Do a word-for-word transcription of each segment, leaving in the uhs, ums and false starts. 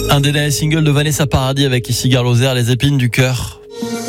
Un des derniers singles de Vanessa Paradis avec ici Gare Lozère, Les épines du cœur.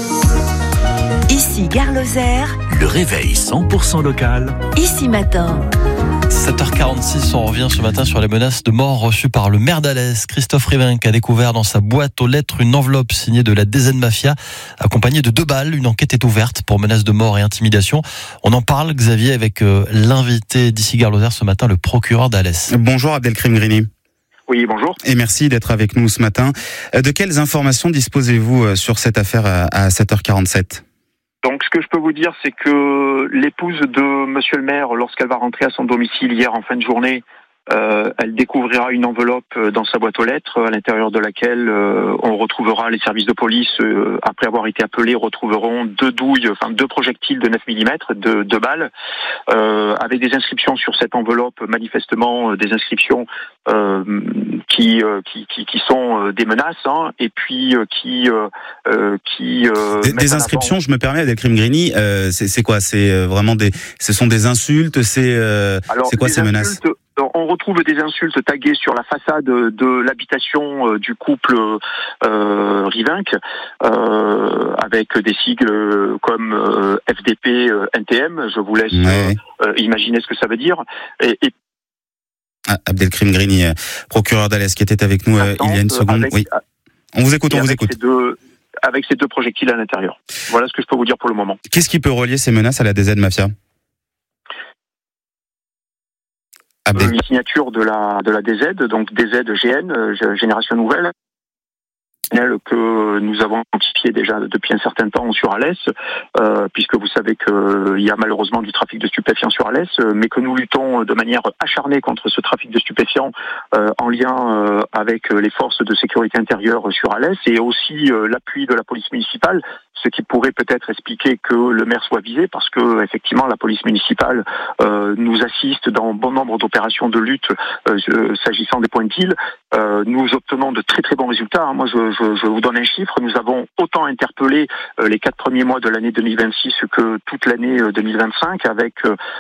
Ici Gare Lozère, le réveil cent pour cent local. Ici Matin. sept heures quarante-six, on revient ce matin sur les menaces de mort reçues par le maire d'Alès. Christophe Rivenc a découvert dans sa boîte aux lettres une enveloppe signée de la D Z Mafia, accompagnée de deux balles. Une enquête est ouverte pour menaces de mort et intimidation. On en parle, Xavier, avec euh, l'invité d'ici Gare Lozère ce matin, le procureur d'Alès. Bonjour Abdelkrim Grini. Oui, bonjour. Et merci d'être avec nous ce matin. De quelles informations disposez-vous sur cette affaire à sept heures quarante-sept ? Donc, ce que je peux vous dire, c'est que l'épouse de monsieur le maire, lorsqu'elle va rentrer à son domicile hier en fin de journée, euh, elle découvrira une enveloppe dans sa boîte aux lettres, à l'intérieur de laquelle euh, on retrouvera les services de police, euh, après avoir été appelés, retrouveront deux douilles, enfin deux projectiles de neuf millimètres, deux, deux balles, euh, avec des inscriptions sur cette enveloppe, manifestement euh, des inscriptions euh, qui, euh, qui, qui qui sont euh, des menaces, hein, et puis euh, qui euh, euh, qui euh, des, des inscriptions. Je me permets, Abdelkrim Grini, euh, c'est, c'est quoi ? C'est vraiment des, ce sont des insultes. C'est euh, Alors, c'est quoi ces insultes, menaces ? On retrouve des insultes taguées sur la façade de l'habitation du couple euh, Rivenc, euh, avec des sigles comme euh, F D P, euh, N T M. Je vous laisse ouais. euh, imaginer ce que ça veut dire. Et, et ah, Abdelkrim Grini, procureur d'Alès, qui était avec nous euh, il y a une seconde. Avec, oui. On vous écoute, on vous écoute. Ces deux, avec ces deux projectiles à l'intérieur. Voilà ce que je peux vous dire pour le moment. Qu'est-ce qui peut relier ces menaces à la D Z Mafia ? Abdel... Une signature de la de la D Z, donc D Z G N, euh, Génération Nouvelle, que nous avons identifié déjà depuis un certain temps sur Alès, euh, puisque vous savez qu'il euh, y a malheureusement du trafic de stupéfiants sur Alès, euh, mais que nous luttons de manière acharnée contre ce trafic de stupéfiants euh, en lien euh, avec les forces de sécurité intérieure sur Alès, et aussi euh, l'appui de la police municipale, ce qui pourrait peut-être expliquer que le maire soit visé, parce que effectivement la police municipale euh, nous assiste dans bon nombre d'opérations de lutte euh, s'agissant des points de deal. Euh, nous obtenons de très très bons résultats. Moi, je, je, je vous donne un chiffre. Nous avons autant interpellé euh, les quatre premiers mois de l'année deux mille vingt-six que toute l'année deux mille vingt-cinq, avec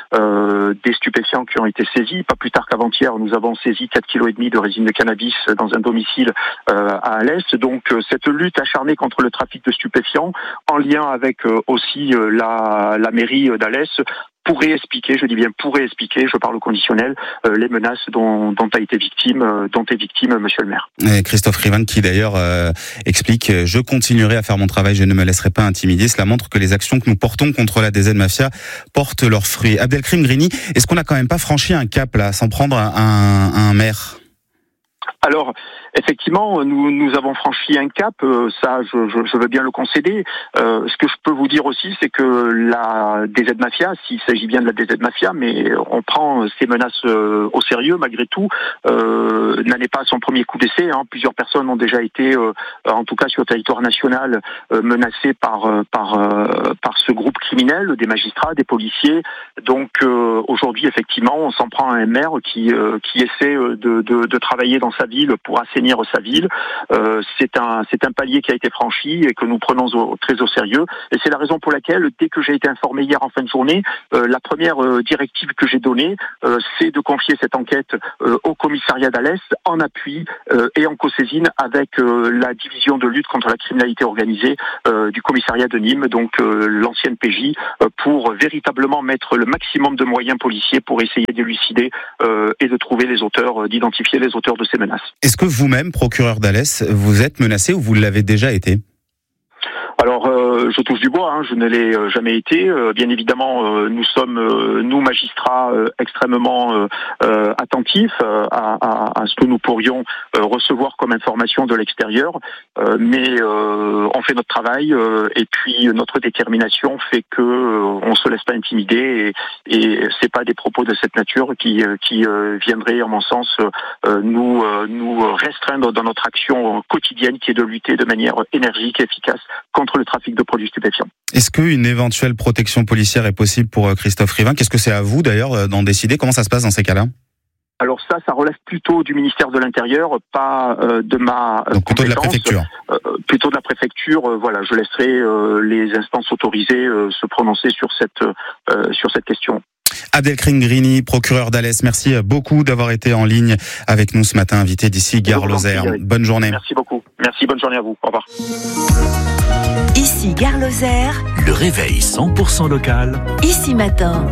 euh, des stupéfiants qui ont été saisis. Pas plus tard qu'avant-hier, nous avons saisi quatre virgule cinq kilos de résine de cannabis dans un domicile euh, à Alès. Donc, euh, cette lutte acharnée contre le trafic de stupéfiants, en lien avec euh, aussi euh, la, la mairie d'Alès, pourrait expliquer, je dis bien pourrait expliquer, je parle au conditionnel, euh, les menaces dont, dont a été victime, euh, dont est victime monsieur le maire. Et Christophe Rivenc qui d'ailleurs euh, explique « Je continuerai à faire mon travail, je ne me laisserai pas intimider ». Cela montre que les actions que nous portons contre la D Z Mafia portent leurs fruits. Abdelkrim Grini, est-ce qu'on n'a quand même pas franchi un cap là, sans prendre un, un maire ? Alors, effectivement, nous nous avons franchi un cap, euh, ça je, je, je veux bien le concéder. Euh, ce que je peux vous dire aussi, c'est que la D Z Mafia, s'il s'agit bien de la D Z Mafia, mais on prend ces menaces euh, au sérieux malgré tout, euh, n'en est pas à son premier coup d'essai. Hein. Plusieurs personnes ont déjà été, euh, en tout cas sur le territoire national, euh, menacées par euh, par euh, par ce groupe criminel, des magistrats, des policiers. Donc euh, aujourd'hui, effectivement, on s'en prend à un maire qui euh, qui essaie de, de de travailler dans sa ville pour assainir sa ville. Euh, c'est un c'est un palier qui a été franchi et que nous prenons au, très au sérieux. Et c'est la raison pour laquelle, dès que j'ai été informé hier en fin de journée, euh, la première euh, directive que j'ai donnée, euh, c'est de confier cette enquête euh, au commissariat d'Alès en appui euh, et en co-saisine avec euh, la division de lutte contre la criminalité organisée euh, du commissariat de Nîmes, donc euh, l'ancienne P J, euh, pour véritablement mettre le maximum de moyens policiers pour essayer d'élucider euh, et de trouver les auteurs, euh, d'identifier les auteurs de ces menaces. Est-ce que vous-même, procureur d'Alès, vous êtes menacé ou vous l'avez déjà été ? Alors, euh, je touche du bois, hein, je ne l'ai euh, jamais été. Euh, bien évidemment, euh, nous sommes, euh, nous magistrats, euh, extrêmement euh, euh, attentifs euh, à, à, à ce que nous pourrions euh, recevoir comme information de l'extérieur. Euh, mais euh, on fait notre travail euh, et puis notre détermination fait que euh, on se laisse pas intimider et, et c'est pas des propos de cette nature qui, euh, qui euh, viendraient, en mon sens, euh, nous, euh, nous restreindre dans notre action quotidienne qui est de lutter de manière énergique et efficace contre le trafic de produits stupéfiants. Est-ce qu'une éventuelle protection policière est possible pour Christophe Rivenc ? Qu'est-ce que c'est à vous d'ailleurs d'en décider ? Comment ça se passe dans ces cas-là ? Alors ça, ça relève plutôt du ministère de l'Intérieur, pas euh, de ma euh, Donc plutôt de la préfecture. Euh, plutôt de la préfecture. Euh, voilà, je laisserai euh, les instances autorisées euh, se prononcer sur cette euh, sur cette question. Abdelkrim Grini, procureur d'Alès, merci beaucoup d'avoir été en ligne avec nous ce matin, invité d'ici Gare Lozère. Bonne journée. Merci beaucoup. Merci, bonne journée à vous. Au revoir. Ici Gare Lozère. Le réveil cent pour cent local. Ici Matin.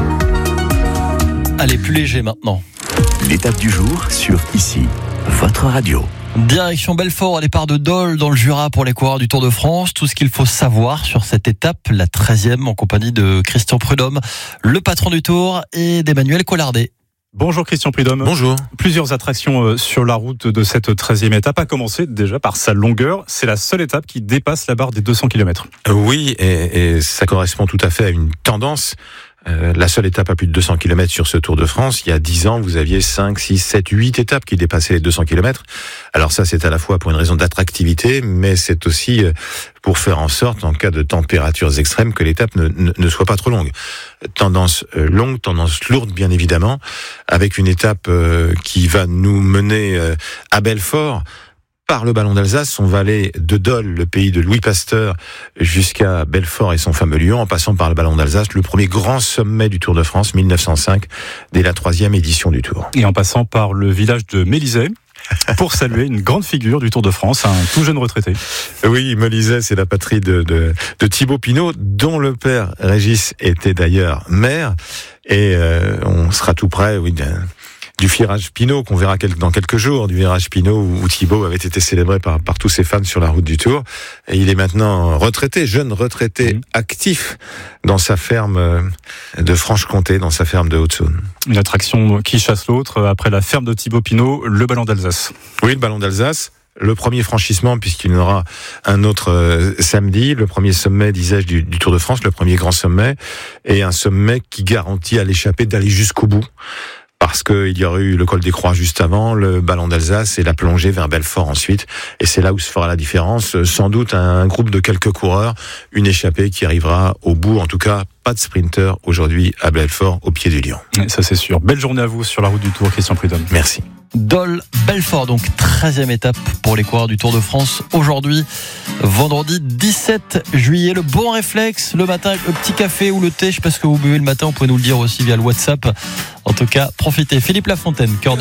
Allez, plus léger maintenant. L'étape du jour sur Ici, votre radio. Direction Belfort, à départ de Dole dans le Jura pour les coureurs du Tour de France. Tout ce qu'il faut savoir sur cette étape, la treizième, en compagnie de Christian Prudhomme, le patron du Tour, et d'Emmanuel Collardet. Bonjour Christian Prudhomme. Bonjour. Plusieurs attractions sur la route de cette treizième étape, à commencer déjà par sa longueur. C'est la seule étape qui dépasse la barre des deux cents kilomètres. Oui, et, et ça correspond tout à fait à une tendance. Euh, la seule étape à plus de deux cents kilomètres sur ce Tour de France. Il y a dix ans, vous aviez cinq, six, sept, huit étapes qui dépassaient les deux cents kilomètres. Alors ça, c'est à la fois pour une raison d'attractivité, mais c'est aussi pour faire en sorte, en cas de températures extrêmes, que l'étape ne, ne, ne soit pas trop longue. Tendance longue, tendance lourde, bien évidemment, avec une étape euh, qui va nous mener euh, à Belfort, par le Ballon d'Alsace. On va aller de Dole, le pays de Louis Pasteur, jusqu'à Belfort et son fameux Lyon, en passant par le Ballon d'Alsace, le premier grand sommet du Tour de France, mille neuf cent cinq, dès la troisième édition du Tour. Et en passant par le village de Mélisay, pour saluer une grande figure du Tour de France, un tout jeune retraité. Oui, Mélisay, c'est la patrie de, de, de Thibaut Pinot, dont le père Régis était d'ailleurs maire, et euh, on sera tout près, oui, d'un... du virage Pinot qu'on verra dans quelques jours, du virage Pinot où Thibaut avait été célébré par, par tous ses fans sur la route du Tour. Et il est maintenant retraité, jeune retraité, mmh. actif dans sa ferme de Franche-Comté, dans sa ferme de Haute-Saône. Une attraction qui chasse l'autre, après la ferme de Thibaut Pinot, le Ballon d'Alsace. Oui, le Ballon d'Alsace. Le premier franchissement, puisqu'il y en aura un autre euh, samedi, le premier sommet, disais-je, du, du Tour de France, le premier grand sommet, et un sommet qui garantit à l'échappée d'aller jusqu'au bout. Parce qu'il y aurait eu le col des Croix juste avant, le Ballon d'Alsace et la plongée vers Belfort ensuite. Et c'est là où se fera la différence. Sans doute un groupe de quelques coureurs, une échappée qui arrivera au bout. En tout cas, pas de sprinter aujourd'hui à Belfort, au pied du Lion. Et ça c'est sûr. Belle journée à vous sur la route du Tour, Christian Prudhomme. Merci. Dole, Belfort, donc treizième étape pour les coureurs du Tour de France. Aujourd'hui, vendredi dix-sept juillet, le bon réflexe le matin, le petit café ou le thé, je sais pas ce que vous buvez le matin, vous pouvez nous le dire aussi via le WhatsApp. En tout cas, profitez. Philippe Lafontaine, cœur de